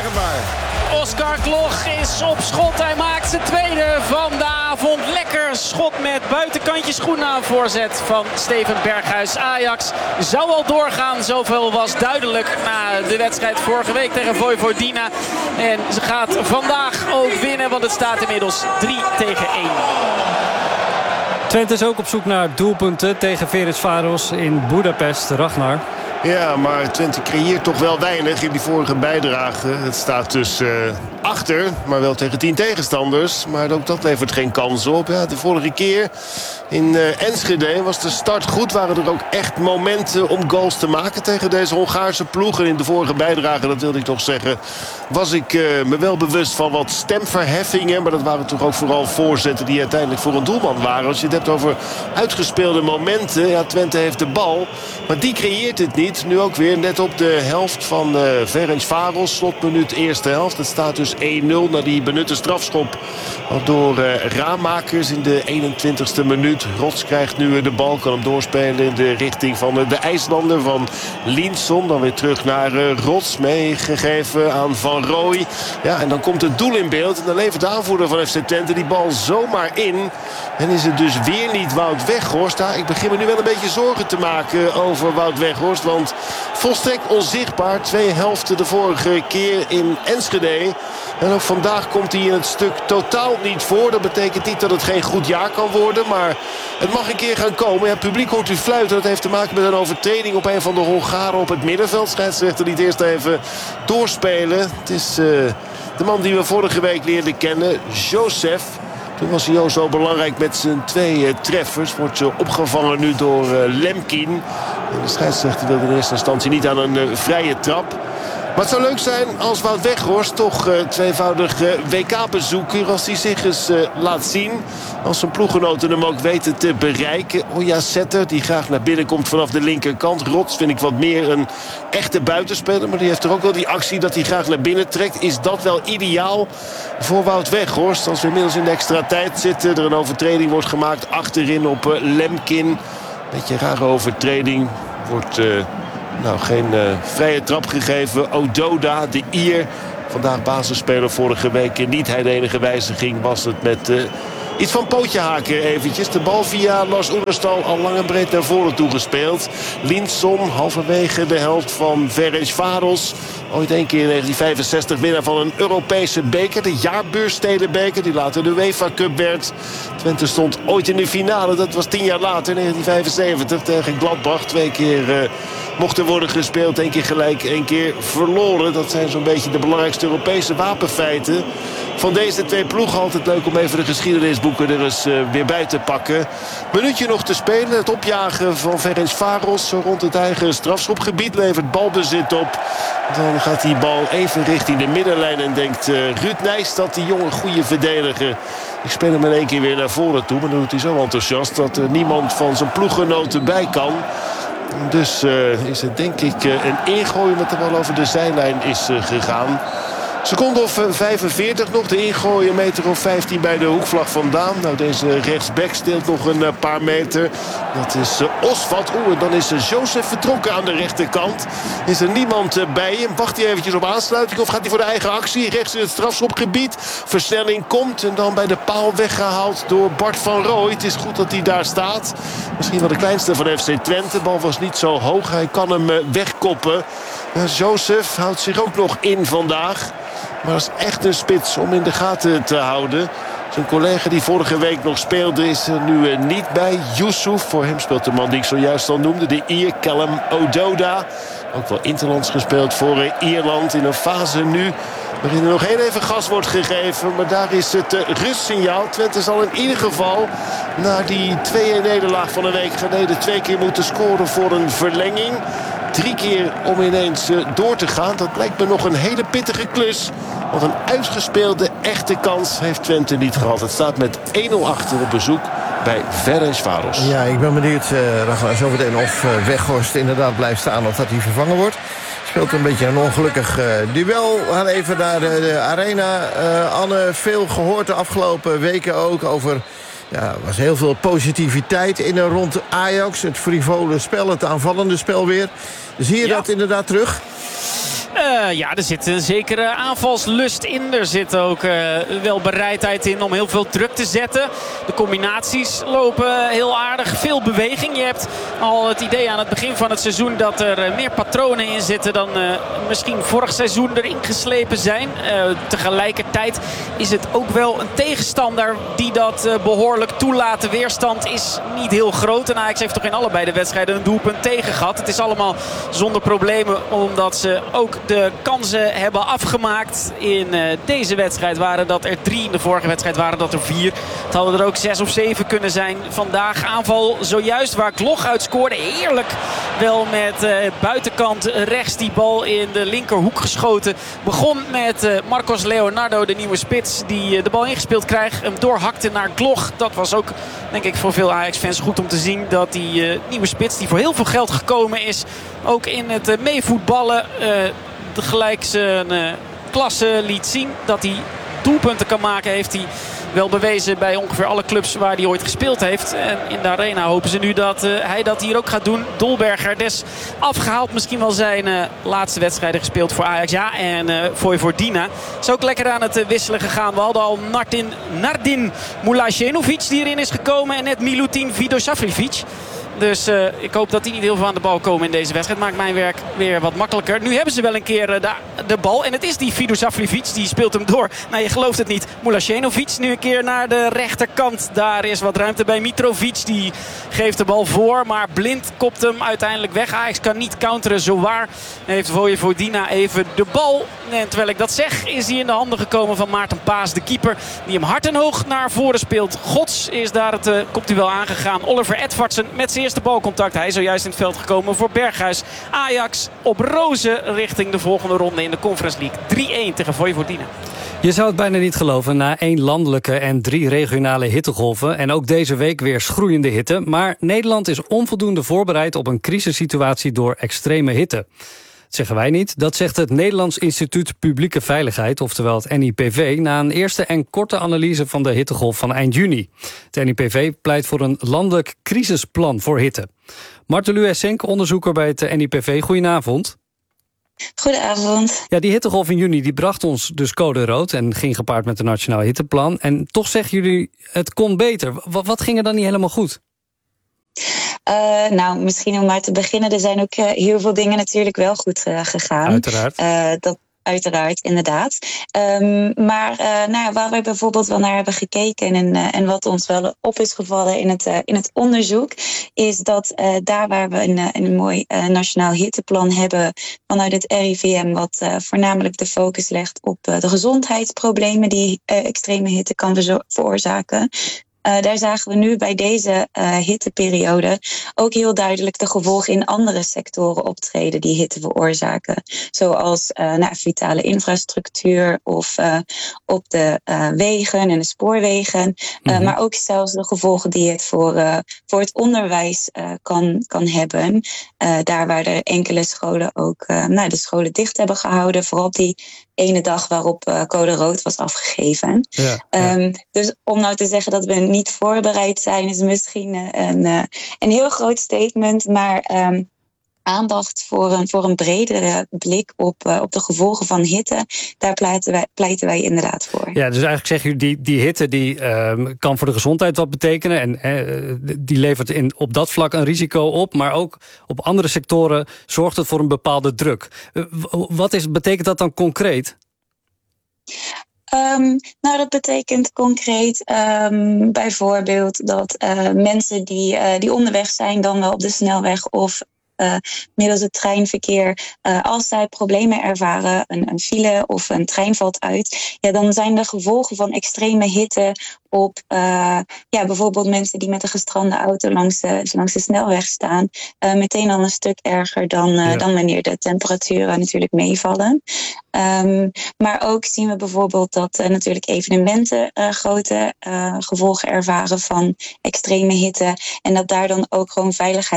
onverklaarbaar. Oscar Gloch is op schot. Hij maakt zijn tweede van de avond. Lekker schot met buitenkantje schoen aan voorzet van Steven Berghuis. Ajax zou al doorgaan. Zoveel was duidelijk na de wedstrijd vorige week tegen Vojvodina. En ze gaat vandaag ook winnen, want het staat inmiddels 3-1. Twente is ook op zoek naar doelpunten tegen Ferencváros in Budapest. Ragnar. Ja, maar Twente creëert toch wel weinig in die vorige bijdrage. Het staat dus achter, maar wel tegen 10 tegenstanders. Maar ook dat levert geen kans op. Ja, de vorige keer in Enschede was de start goed. Waren er ook echt momenten om goals te maken tegen deze Hongaarse ploeg. En in de vorige bijdrage, dat wilde ik toch zeggen, was ik me wel bewust van wat stemverheffingen. Maar dat waren toch ook vooral voorzetten die uiteindelijk voor een doelman waren. Als je het hebt over uitgespeelde momenten. Ja, Twente heeft de bal, maar die creëert het niet. Nu ook weer net op de helft van Ferencváros. Slotminuut eerste helft. Het staat dus 1-0 na die benutte strafschop door Ramakers in de 21ste minuut. Rots krijgt nu de bal. Kan hem doorspelen in de richting van de IJslander van Linson. Dan weer terug naar Rots. Meegegeven aan Van Rooij. Ja, en dan komt het doel in beeld. En dan levert de aanvoerder van FC Twente die bal zomaar in. En is het dus weer niet Wout Weghorst. Ik begin me nu wel een beetje zorgen te maken over Wout Weghorst. Want volstrekt onzichtbaar. 2 helften de vorige keer in Enschede. En ook vandaag komt hij in het stuk totaal niet voor. Dat betekent niet dat het geen goed jaar kan worden. Maar het mag een keer gaan komen. Ja, het publiek hoort u fluiten. Dat heeft te maken met een overtreding op een van de Hongaren op het middenveld. Scheidsrechter liet eerst even doorspelen. Het is de man die we vorige week leerden kennen. Joseph. Toen was hij ook zo belangrijk met zijn 2 treffers. Wordt opgevangen nu door Lemkin. En de scheidsrechter wilde in eerste instantie niet aan een vrije trap. Maar het zou leuk zijn als Wout Weghorst toch tweevoudig WK-bezoeker, als hij zich eens laat zien. Als zijn ploeggenoten hem ook weten te bereiken. Oja Setter, die graag naar binnen komt vanaf de linkerkant. Rots vind ik wat meer een echte buitenspeler. Maar die heeft er ook wel die actie dat hij graag naar binnen trekt. Is dat wel ideaal voor Wout Weghorst? Als we inmiddels in de extra tijd zitten. Er een overtreding wordt gemaakt achterin op Lemkin. Beetje een rare overtreding. Wordt geen vrije trap gegeven. Ododa, de Ier. Vandaag basisspeler, vorige week niet. Hij de enige wijziging was het met iets van pootje haken eventjes. De bal via Lars Oenerstal al lang en breed naar voren toegespeeld. Linson halverwege de helft van Ferencváros. Ooit een keer in 1965 winnaar van een Europese beker. De jaarbeursstedenbeker die later de UEFA Cup werd. Twente stond ooit in de finale. Dat was 10 jaar later, 1975, tegen Gladbach. 2 keer mocht er worden gespeeld. 1 keer gelijk, 1 keer verloren. Dat zijn zo'n beetje de belangrijkste Europese wapenfeiten van deze 2 ploegen. Altijd leuk om even de geschiedenisboeken er eens weer bij te pakken. Minuutje nog te spelen. Het opjagen van Ferencváros rond het eigen strafschopgebied levert balbezit op. Dan gaat die bal even richting de middenlijn en denkt Ruud Nijs, dat die jonge goede verdediger, ik speel hem in 1 keer weer naar voren toe. Maar dan doet hij zo enthousiast dat er niemand van zijn ploeggenoten bij kan. Dus is het denk ik een ingooi met de bal over de zijlijn is gegaan. Seconde of 45 nog. De ingooien, meter of 15 bij de hoekvlag vandaan. Nou, deze rechtsback steelt nog een paar meter. Dat is Osvat. En dan is Joseph vertrokken aan de rechterkant. Is er niemand bij hem? Wacht hij eventjes op aansluiting of gaat hij voor de eigen actie? Rechts in het strafschopgebied. Versnelling komt en dan bij de paal weggehaald door Bart van Rooij. Het is goed dat hij daar staat. Misschien wel de kleinste van FC Twente. De bal was niet zo hoog. Hij kan hem wegkoppen. Joseph houdt zich ook nog in vandaag. Maar dat is echt een spits om in de gaten te houden. Zijn collega die vorige week nog speelde is er nu niet bij. Yusuf, voor hem speelt de man die ik zojuist al noemde. De Ier, Callum Ododa. Ook wel interlands gespeeld voor Ierland. In een fase nu waarin er nog heel even gas wordt gegeven. Maar daar is het rustsignaal. Twente zal in ieder geval na die 2-1 nederlaag van een week geleden 2 keer moeten scoren voor een verlenging. 3 keer om ineens door te gaan. Dat lijkt me nog een hele pittige klus. Want een uitgespeelde echte kans heeft Twente niet gehad. Het staat met 1-0 achter op bezoek bij Ferencváros. Ja, ik ben benieuwd, zometeen of Weghorst inderdaad blijft staan of dat hij vervangen wordt. Speelt een beetje een ongelukkig duel. We gaan even naar de arena. Anne, veel gehoord de afgelopen weken ook over. Ja, er was heel veel positiviteit in en rond Ajax. Het frivole spel, het aanvallende spel weer. Zie je dat inderdaad terug? Er zit een zekere aanvalslust in. Er zit ook wel bereidheid in om heel veel druk te zetten. De combinaties lopen heel aardig. Veel beweging. Je hebt al het idee aan het begin van het seizoen dat er meer patronen in zitten dan misschien vorig seizoen erin geslepen zijn. Tegelijkertijd is het ook wel een tegenstander die dat behoorlijk toelaat. De weerstand is niet heel groot. En Ajax heeft toch in allebei de wedstrijden een doelpunt tegen gehad. Het is allemaal zonder problemen omdat ze ook de kansen hebben afgemaakt. In deze wedstrijd waren dat er 3. In de vorige wedstrijd waren dat er 4. Het hadden er ook 6 of 7 kunnen zijn. Vandaag aanval zojuist waar Gloch uit scoorde. Heerlijk wel met buitenkant rechts die bal in de linkerhoek geschoten. Begon met Marcos Leonardo, de nieuwe spits, die de bal ingespeeld krijgt. Hem doorhakte naar Gloch. Dat was ook, denk ik, voor veel Ajax-fans goed om te zien dat die nieuwe spits, die voor heel veel geld gekomen is, ook in het meevoetballen gelijk zijn klasse liet zien. Dat hij doelpunten kan maken, heeft hij wel bewezen bij ongeveer alle clubs waar hij ooit gespeeld heeft. En in de arena hopen ze nu dat hij dat hier ook gaat doen. Dolberger des afgehaald. Misschien wel zijn laatste wedstrijden gespeeld voor Ajax. Ja, en Vojvodina is ook lekker aan het wisselen gegaan. We hadden al Nardin Mulajenovic die erin is gekomen. En net Milutin Vidosavljevic. Dus ik hoop dat die niet heel veel aan de bal komen in deze wedstrijd. Maakt mijn werk weer wat makkelijker. Nu hebben ze wel een keer de bal. En het is die Vidosavljevic. Die speelt hem door. Nou, je gelooft het niet. Mulajenovic nu een keer naar de rechterkant. Daar is wat ruimte bij Mitrovic. Die geeft de bal voor. Maar Blind kopt hem uiteindelijk weg. Ajax kan niet counteren. Zowaar heeft Vojvodina even de bal. En terwijl ik dat zeg, is hij in de handen gekomen van Maarten Paas, de keeper. Die hem hard en hoog naar voren speelt. Gods is daar het kopduel aangegaan. Oliver Edvardsen met zijn eerste balcontact. Hij is zojuist in het veld gekomen voor Berghuis. Ajax op rozen richting de volgende ronde in de Conference League. 3-1 tegen Vojvodina. Je zou het bijna niet geloven na 1 landelijke en 3 regionale hittegolven. En ook deze week weer schroeiende hitte. Maar Nederland is onvoldoende voorbereid op een crisissituatie door extreme hitte. Dat zeggen wij niet. Dat zegt het Nederlands Instituut Publieke Veiligheid, oftewel het NIPV, na een eerste en korte analyse van de hittegolf van eind juni. Het NIPV pleit voor een landelijk crisisplan voor hitte. Martelou Essenk, onderzoeker bij het NIPV. Goedenavond. Goedenavond. Ja, die hittegolf in juni die bracht ons dus code rood en ging gepaard met een nationaal hitteplan. En toch zeggen jullie, het kon beter. Wat ging er dan niet helemaal goed? Nou, misschien om maar te beginnen. Er zijn ook heel veel dingen natuurlijk wel goed gegaan. Uiteraard. Uiteraard, inderdaad. Maar waar wij bijvoorbeeld wel naar hebben gekeken en wat ons wel op is gevallen in het onderzoek, is dat daar waar we een mooi nationaal hitteplan hebben vanuit het RIVM, wat voornamelijk de focus legt op de gezondheidsproblemen die extreme hitte kan veroorzaken. Daar zagen we nu bij deze hitteperiode ook heel duidelijk de gevolgen in andere sectoren optreden die hitte veroorzaken. Zoals vitale infrastructuur of op de wegen en de spoorwegen. Maar ook zelfs de gevolgen die het voor het onderwijs kan hebben. Daar waar er enkele scholen ook de scholen dicht hebben gehouden. Vooral op die ene dag waarop code rood was afgegeven. Ja. Dus om nou te zeggen dat we niet voorbereid zijn, is misschien een heel groot statement. Maar aandacht voor een bredere blik op de gevolgen van hitte, daar pleiten wij inderdaad voor. Ja, dus eigenlijk zeg je, die hitte die kan voor de gezondheid wat betekenen. En die levert op dat vlak een risico op. Maar ook op andere sectoren zorgt het voor een bepaalde druk. Betekent dat dan concreet? Dat betekent concreet bijvoorbeeld dat mensen die onderweg zijn, dan wel op de snelweg of middels het treinverkeer, als zij problemen ervaren, een file of een trein valt uit, dan zijn de gevolgen van extreme hitte op bijvoorbeeld mensen die met een gestrande auto langs de snelweg staan, meteen al een stuk erger dan wanneer de temperaturen natuurlijk meevallen. Maar ook zien we bijvoorbeeld dat natuurlijk evenementen grote gevolgen ervaren van extreme hitte en dat daar dan ook gewoon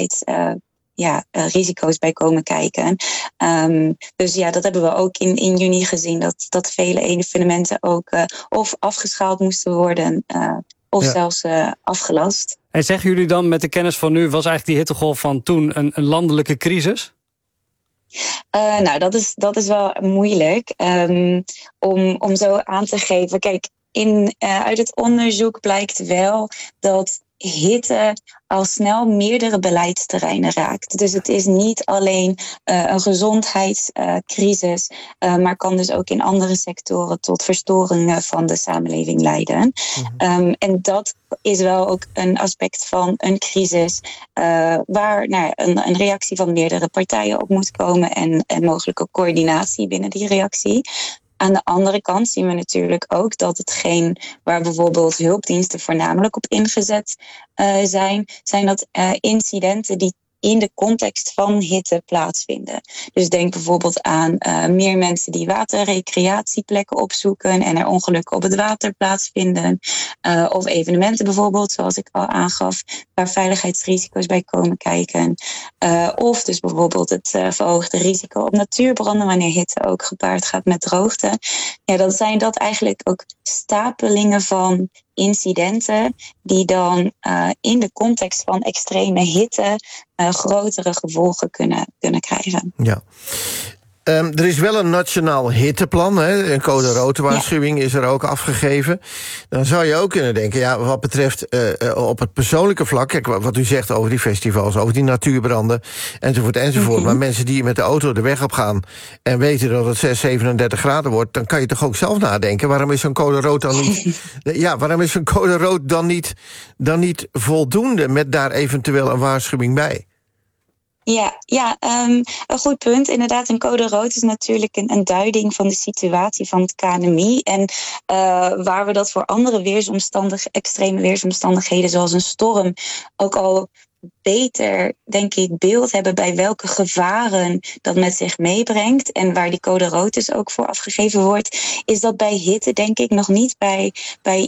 risico's bij komen kijken. Dus dat hebben we ook in juni gezien, dat vele evenementen ook of afgeschaald moesten worden of zelfs afgelast. En zeggen jullie dan met de kennis van nu, was eigenlijk die hittegolf van toen een landelijke crisis? Dat is wel moeilijk om zo aan te geven. Kijk, uit het onderzoek blijkt wel dat hitte al snel meerdere beleidsterreinen raakt. Dus het is niet alleen een gezondheidscrisis, maar kan dus ook in andere sectoren tot verstoringen van de samenleving leiden. Mm-hmm. En dat is wel ook een aspect van een crisis waar een reactie van meerdere partijen op moet komen en mogelijke coördinatie binnen die reactie. Aan de andere kant zien we natuurlijk ook dat hetgeen waar bijvoorbeeld hulpdiensten voornamelijk op ingezet zijn dat incidenten die in de context van hitte plaatsvinden. Dus denk bijvoorbeeld aan meer mensen die waterrecreatieplekken opzoeken en er ongelukken op het water plaatsvinden. Of evenementen bijvoorbeeld, zoals ik al aangaf, waar veiligheidsrisico's bij komen kijken. Of dus bijvoorbeeld het verhoogde risico op natuurbranden wanneer hitte ook gepaard gaat met droogte. Ja, dan zijn dat eigenlijk ook stapelingen van incidenten die dan in de context van extreme hitte grotere gevolgen kunnen krijgen. Ja. Er is wel een nationaal hitteplan, hè? Een code rood waarschuwing is er ook afgegeven. Dan zou je ook kunnen denken, wat betreft op het persoonlijke vlak, kijk, wat u zegt over die festivals, over die natuurbranden, enzovoort. Mm-hmm. Maar mensen die met de auto de weg op gaan en weten dat het 37 graden wordt, dan kan je toch ook zelf nadenken, waarom is zo'n code rood dan niet waarom is zo'n code rood dan niet voldoende met daar eventueel een waarschuwing bij? Ja, een goed punt. Inderdaad, een code rood is natuurlijk een duiding van de situatie van het KNMI. En waar we dat voor andere extreme weersomstandigheden, zoals een storm, ook al beter, denk ik, beeld hebben bij welke gevaren dat met zich meebrengt en waar die code rood dus ook voor afgegeven wordt, is dat bij hitte, denk ik, nog niet bij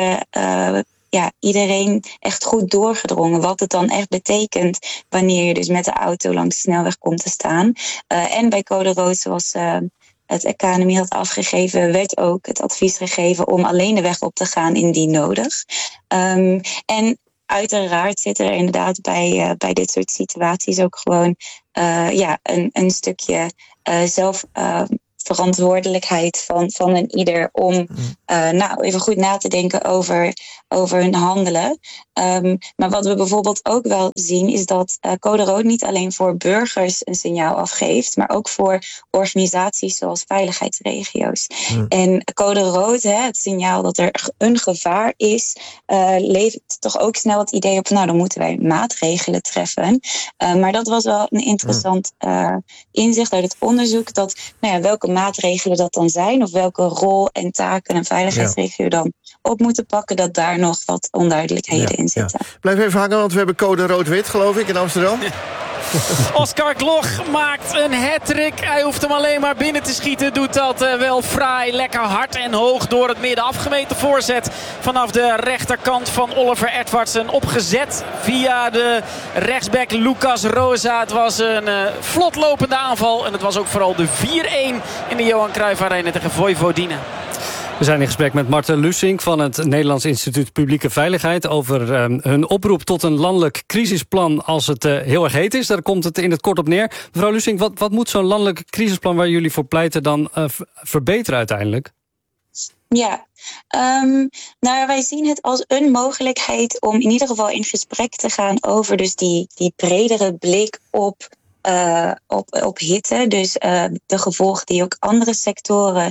iedereen echt goed doorgedrongen. Wat het dan echt betekent wanneer je dus met de auto langs de snelweg komt te staan. En bij code rood, zoals het KNMI had afgegeven, werd ook het advies gegeven om alleen de weg op te gaan indien nodig. En uiteraard zit er inderdaad bij dit soort situaties ook gewoon een stukje zelfverantwoordelijkheid van een ieder om even goed na te denken over hun handelen. Maar wat we bijvoorbeeld ook wel zien is dat code rood niet alleen voor burgers een signaal afgeeft, maar ook voor organisaties zoals veiligheidsregio's. En code rood, het signaal dat er een gevaar is, levert toch ook snel het idee op, dan moeten wij maatregelen treffen. Maar dat was wel een interessant inzicht uit het onderzoek, dat welke maatregelen dat dan zijn, of welke rol en taken een veiligheidsregio dan op moeten pakken, dat daar nog wat onduidelijkheden in zitten. Ja. Blijf even hangen, want we hebben code rood-wit, geloof ik, in Amsterdam. Oscar Gloch maakt een hat-trick. Hij hoeft hem alleen maar binnen te schieten. Doet dat wel fraai, lekker hard en hoog door het midden. Afgemeten voorzet vanaf de rechterkant van Oliver Edwardsen. Opgezet via de rechtsback Lucas Rosa. Het was een vlot lopende aanval. En het was ook vooral de 4-1 in de Johan Cruijff Arena tegen Vojvodina. We zijn in gesprek met Marten Lussink van het Nederlands Instituut Publieke Veiligheid over hun oproep tot een landelijk crisisplan als het heel erg heet is. Daar komt het in het kort op neer. Mevrouw Lussink, wat moet zo'n landelijk crisisplan waar jullie voor pleiten dan verbeteren uiteindelijk? Ja, wij zien het als een mogelijkheid om in ieder geval in gesprek te gaan over dus die bredere blik op hitte. Dus de gevolgen die ook andere sectoren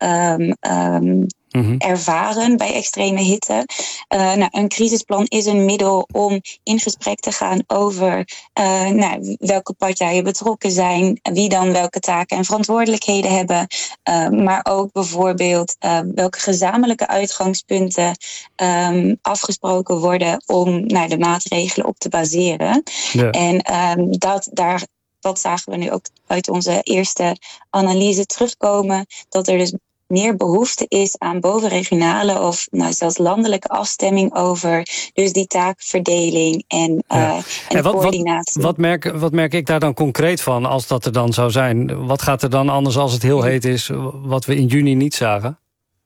ervaren bij extreme hitte. Een crisisplan is een middel om in gesprek te gaan over welke partijen betrokken zijn, wie dan welke taken en verantwoordelijkheden hebben, maar ook bijvoorbeeld welke gezamenlijke uitgangspunten afgesproken worden om de maatregelen op te baseren. Ja. En dat zagen we nu ook uit onze eerste analyse terugkomen, dat er dus meer behoefte is aan bovenregionale of zelfs landelijke afstemming over dus die taakverdeling en coördinatie. Wat merk ik daar dan concreet van als dat er dan zou zijn? Wat gaat er dan anders als het heel heet is, wat we in juni niet zagen?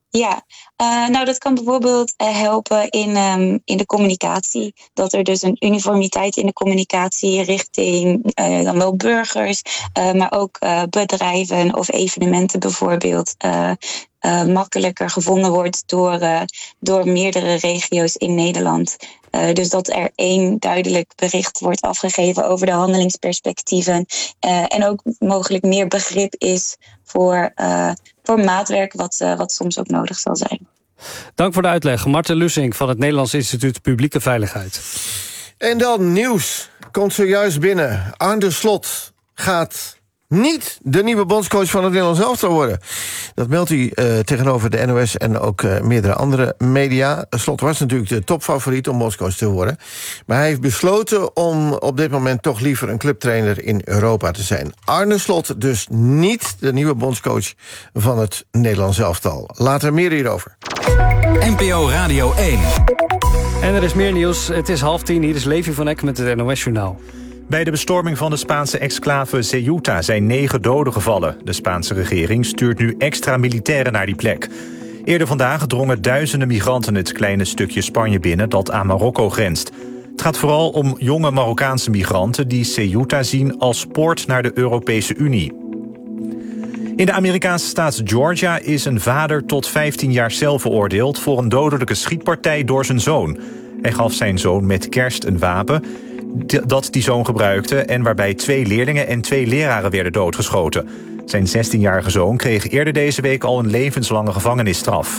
Ja, nou dat kan bijvoorbeeld helpen in de communicatie. Dat er dus een uniformiteit in de communicatie richting dan wel burgers, maar ook bedrijven of evenementen bijvoorbeeld makkelijker gevonden wordt door meerdere regio's in Nederland. Dus dat er één duidelijk bericht wordt afgegeven over de handelingsperspectieven. En ook mogelijk meer begrip is voor maatwerk wat soms ook nodig zal zijn. Dank voor de uitleg. Marten Lussink van het Nederlands Instituut Publieke Veiligheid. En dan nieuws. Komt zojuist binnen. Arne Slot gaat niet de nieuwe bondscoach van het Nederlands elftal worden. Dat meldt hij tegenover de NOS en ook meerdere andere media. Slot was natuurlijk de topfavoriet om bondscoach te worden. Maar hij heeft besloten om op dit moment toch liever een clubtrainer in Europa te zijn. Arne Slot dus niet de nieuwe bondscoach van het Nederlands elftal. Later meer hierover. NPO Radio 1. En er is meer nieuws. Het is 9:30. Hier is Levi van Eck met het NOS-journaal. Bij de bestorming van de Spaanse exclave Ceuta zijn 9 doden gevallen. De Spaanse regering stuurt nu extra militairen naar die plek. Eerder vandaag drongen duizenden migranten het kleine stukje Spanje binnen dat aan Marokko grenst. Het gaat vooral om jonge Marokkaanse migranten die Ceuta zien als poort naar de Europese Unie. In de Amerikaanse staat Georgia is een vader tot 15 jaar cel veroordeeld voor een dodelijke schietpartij door zijn zoon. Hij gaf zijn zoon met kerst een wapen dat die zoon gebruikte en waarbij 2 leerlingen en 2 leraren werden doodgeschoten. Zijn 16-jarige zoon kreeg eerder deze week al een levenslange gevangenisstraf.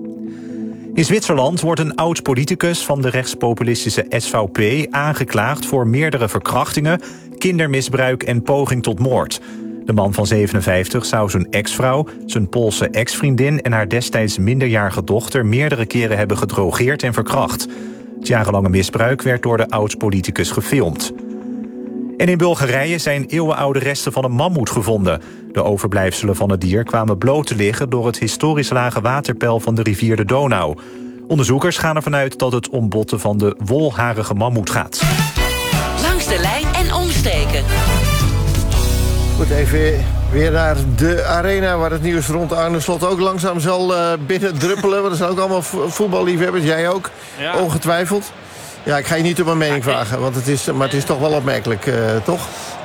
In Zwitserland wordt een oud-politicus van de rechtspopulistische SVP aangeklaagd voor meerdere verkrachtingen, kindermisbruik en poging tot moord. De man van 57 zou zijn ex-vrouw, zijn Poolse ex-vriendin en haar destijds minderjarige dochter meerdere keren hebben gedrogeerd en verkracht. Het jarenlange misbruik werd door de oud-politicus gefilmd. En in Bulgarije zijn eeuwenoude resten van een mammoet gevonden. De overblijfselen van het dier kwamen bloot te liggen door het historisch lage waterpeil van de rivier de Donau. Onderzoekers gaan ervan uit dat het om botten van de wolharige mammoet gaat. Langs de lijn en omstreken. Goed, even weer naar de arena waar het nieuws rond Arne Slot ook langzaam zal binnendruppelen. Want er zijn ook allemaal voetballiefhebbers, jij ook, ja. Ongetwijfeld. Ja, ik ga je niet om een mening vragen, want het is toch wel opmerkelijk, toch?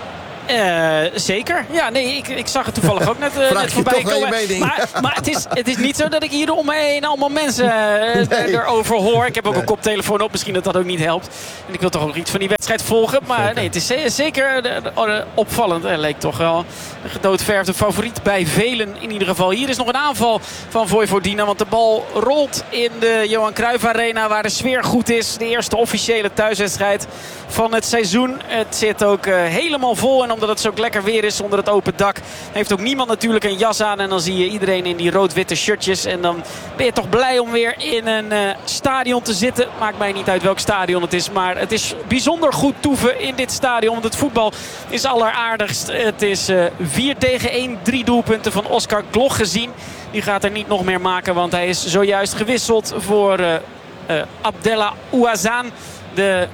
Zeker. Ja, nee, ik zag het toevallig ook net voorbij komen. Maar het is niet zo dat ik hier om me heen allemaal mensen erover hoor. Ik heb ook een koptelefoon op, misschien dat ook niet helpt. En ik wil toch ook iets van die wedstrijd volgen. Maar nee, het is zeker opvallend. Er leek toch wel een gedoodverfde favoriet bij velen in ieder geval. Hier is nog een aanval van Vojvodina, want de bal rolt in de Johan Cruijff Arena waar de sfeer goed is. De eerste officiële thuiswedstrijd van het seizoen. Het zit ook helemaal vol. En omdat het zo lekker weer is onder het open dak, heeft ook niemand natuurlijk een jas aan. En dan zie je iedereen in die rood-witte shirtjes. En dan ben je toch blij om weer in een stadion te zitten. Maakt mij niet uit welk stadion het is. Maar het is bijzonder goed toeven in dit stadion. Want het voetbal is alleraardigst. Het is 4-1, 3 doelpunten van Oscar Gloch gezien. Die gaat er niet nog meer maken. Want hij is zojuist gewisseld voor Abdellah Ouazzane. De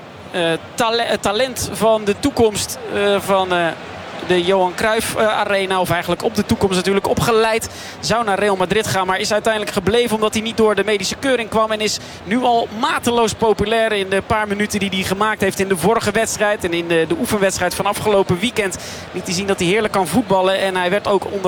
talent van de toekomst van de Johan Cruijff Arena. Of eigenlijk op de toekomst natuurlijk opgeleid. Zou naar Real Madrid gaan, maar is uiteindelijk gebleven omdat hij niet door de medische keuring kwam. En is nu al mateloos populair in de paar minuten die hij gemaakt heeft in de vorige wedstrijd. En in de oefenwedstrijd van afgelopen weekend liet hij zien dat hij heerlijk kan voetballen. En hij werd ook onder